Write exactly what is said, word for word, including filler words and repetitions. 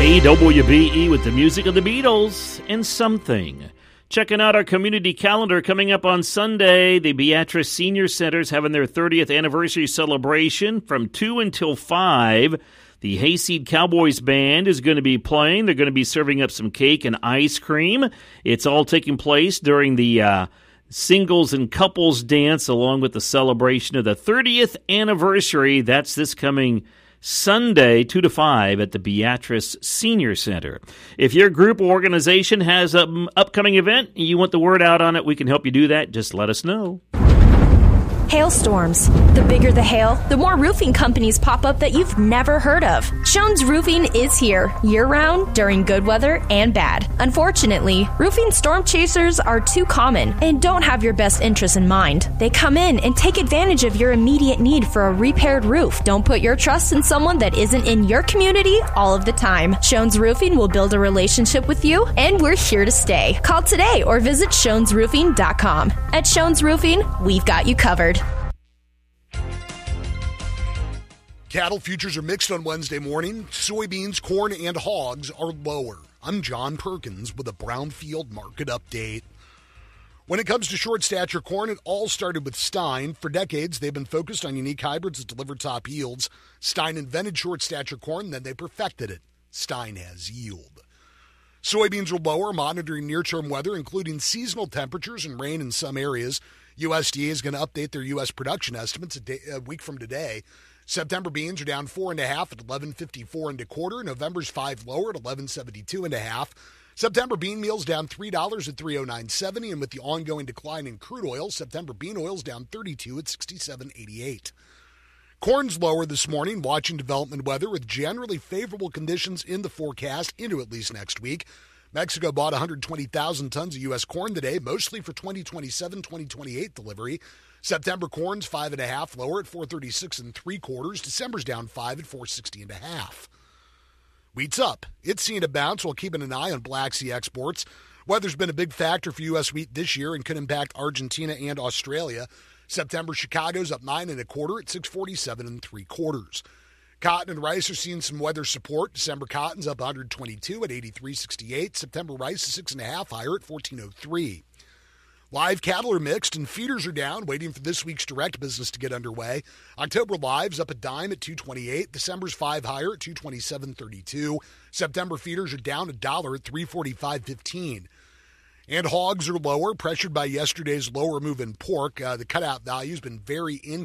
A W B E with the music of the Beatles and Something. Checking out our community calendar coming up on Sunday. The Beatrice Senior Center is having their thirtieth anniversary celebration from two until five. The Hayseed Cowboys Band is going to be playing. They're going to be serving up some cake and ice cream. It's all taking place during the uh, singles and couples dance along with the celebration of the thirtieth anniversary. That's this coming Sunday, two to five at the Beatrice Senior Center. If your group or organization has an upcoming event and you want the word out on it, we can help you do that. Just let us know. Hailstorms. The bigger the hail, the more roofing companies pop up that you've never heard of. Shones Roofing is here year-round during good weather and bad. Unfortunately, roofing storm chasers are too common and don't have your best interests in mind. They come in and take advantage of your immediate need for a repaired roof. Don't put your trust in someone that isn't in your community all of the time. Shones Roofing will build a relationship with you, and we're here to stay. Call today or visit shones roofing dot com. At Shones Roofing, we've got you covered. Cattle futures are mixed on Wednesday morning. Soybeans, corn, and hogs are lower. I'm John Perkins with a Brownfield market update. When it comes to short stature corn, it all started with Stein. For decades, they've been focused on unique hybrids that deliver top yields. Stein invented short stature corn, then they perfected it. Stein has yield. Soybeans are lower, monitoring near-term weather, including seasonal temperatures and rain in some areas. U S D A is going to update their U S production estimates a, day, a week from today. September beans are down four and a half at eleven fifty-four and a quarter. November's five lower at eleven seventy-two and a half. September bean meal's down three dollars at three oh nine seventy, and with the ongoing decline in crude oil, September bean oil's down thirty-two at sixty-seven eighty-eight. Corn's lower this morning, watching development weather with generally favorable conditions in the forecast into at least next week. Mexico bought one hundred twenty thousand tons of U S corn today, mostly for twenty twenty-seven twenty twenty-eight delivery. September corn's five and a half lower at four thirty-six and three quarters. December's down five at four sixty and a half. Wheat's up. It's seen a bounce while keeping an eye on Black Sea exports. Weather's been a big factor for U S wheat this year and could impact Argentina and Australia. September Chicago's up nine and a quarter at six forty-seven and three quarters. Cotton and rice are seeing some weather support. December cotton's up one hundred twenty-two at eighty-three sixty-eight. September rice is six and a half higher at fourteen oh three. Live cattle are mixed and feeders are down, waiting for this week's direct business to get underway. October live's up a dime at two twenty-eight. December's five higher at two twenty-seven thirty-two. September feeders are down a dollar at three forty-five fifteen. And hogs are lower, pressured by yesterday's lower move in pork. Uh, the cutout value's been very inconsistent.